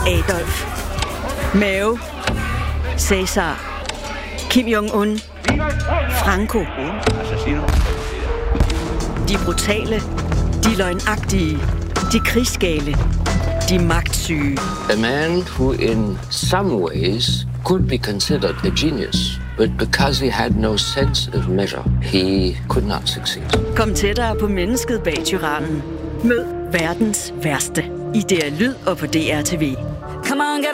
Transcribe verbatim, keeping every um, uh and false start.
Adolf, Mao, Cæsar, Kim Jong-un, Franco. De brutale, de løgnagtige, de krigsgale, de magtsyge. A man who in some ways could be considered a genius, but because he had no sense of measure, he could not succeed. Kom tættere på mennesket bag tyrannen. Mød verdens værste i D R Lyd og på D R T V. Come on, get